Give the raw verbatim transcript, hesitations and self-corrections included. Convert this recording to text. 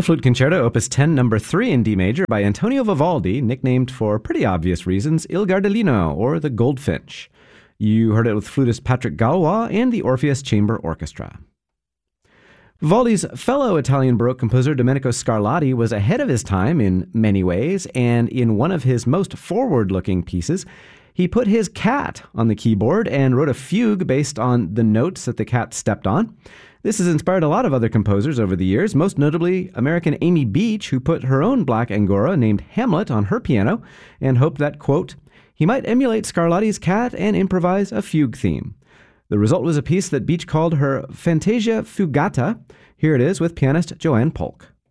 The Flute Concerto, Opus ten, number three in D major by Antonio Vivaldi, nicknamed for pretty obvious reasons Il Gardellino, or the Goldfinch. You heard it with flutist Patrick Galois and the Orpheus Chamber Orchestra. Vivaldi's fellow Italian Baroque composer Domenico Scarlatti was ahead of his time in many ways, and in one of his most forward-looking pieces, he put his cat on the keyboard and wrote a fugue based on the notes that the cat stepped on. This has inspired a lot of other composers over the years, most notably American Amy Beach, who put her own black Angora named Hamlet on her piano and hoped that, quote, he might emulate Scarlatti's cat and improvise a fugue theme. The result was a piece that Beach called her Fantasia Fugata. Here it is with pianist Joanne Polk.